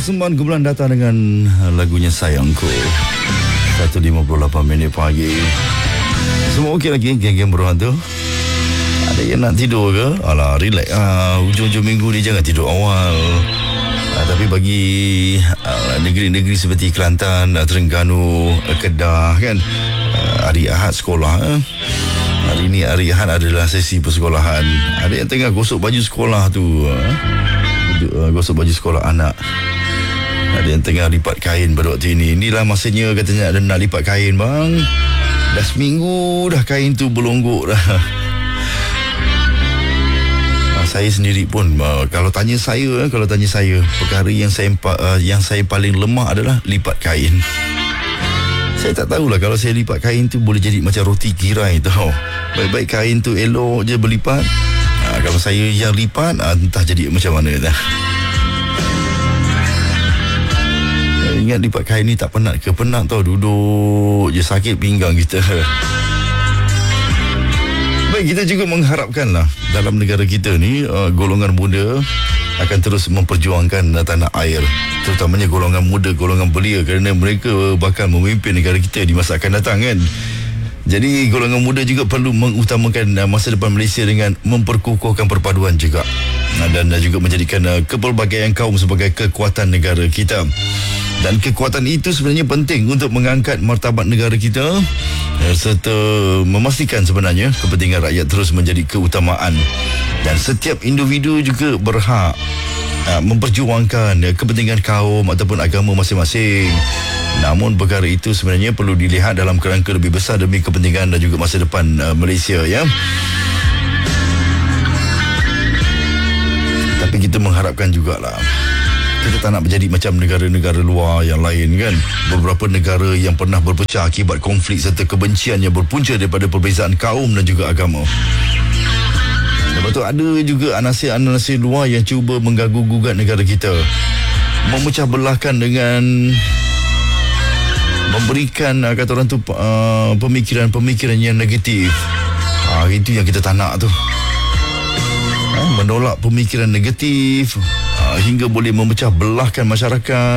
persembahan kumpulan datang dengan lagunya Sayangku. 1.58 minit pagi. Semua okey lagi geng-geng beruang tu? Ada yang nak tidur ke? Alah, relax. Hujung-hujung minggu ni jangan tidur awal. Tapi bagi negeri-negeri seperti Kelantan, Terengganu, Kedah kan, hari Ahad sekolah. Hari ni hari Ahad adalah sesi persekolahan. Ada yang tengah gosok baju sekolah tu, gosok baju sekolah anak. Ada yang tengah lipat kain pada waktu ini. Inilah masanya katanya ada nak lipat kain, bang. Dah seminggu dah kain tu berlonggok dah. Saya sendiri pun kalau tanya saya, perkara yang saya paling lemah adalah lipat kain. Saya tak tahulah kalau saya lipat kain tu boleh jadi macam roti kirai tau. Baik-baik kain tu elok je berlipat. Kalau saya yang lipat, entah jadi macam mana dah. Ingat lipat kain ni tak penat ke? Penat tau, duduk je sakit pinggang kita. Baik, kita juga mengharapkanlah dalam negara kita ni golongan muda akan terus memperjuangkan tanah air, terutamanya golongan muda, golongan belia, kerana mereka bakal memimpin negara kita di masa akan datang kan. Jadi golongan muda juga perlu mengutamakan masa depan Malaysia dengan memperkukuhkan perpaduan juga, dan juga menjadikan kepelbagaian kaum sebagai kekuatan negara kita. Dan kekuatan itu sebenarnya penting untuk mengangkat martabat negara kita, serta memastikan sebenarnya kepentingan rakyat terus menjadi keutamaan. Dan setiap individu juga berhak memperjuangkan kepentingan kaum ataupun agama masing-masing. Namun perkara itu sebenarnya perlu dilihat dalam kerangka lebih besar demi kepentingan dan juga masa depan Malaysia, ya. Tapi kita mengharapkan jugalah, kita tak nak menjadi macam negara-negara luar yang lain kan. Beberapa negara yang pernah berpecah akibat konflik serta kebencian yang berpunca daripada perbezaan kaum dan juga agama. Lepas tu ada juga anasir-anasir luar yang cuba mengganggu-gugat negara kita, memecah belahkan dengan memberikan kata orang tu pemikiran-pemikiran yang negatif. Itu yang kita tak nak tu. Menolak pemikiran negatif hingga boleh memecah belahkan masyarakat.